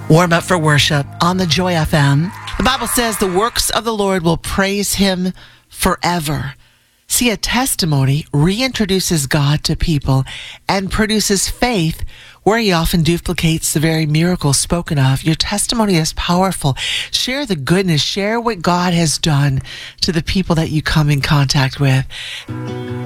Warm up for worship on the Joy FM. The Bible says the works of the Lord will praise him forever. See, a testimony reintroduces God to people and produces faith where he often duplicates the very miracle spoken of. Your testimony is powerful. Share the goodness. Share what God has done to the people that you come in contact with.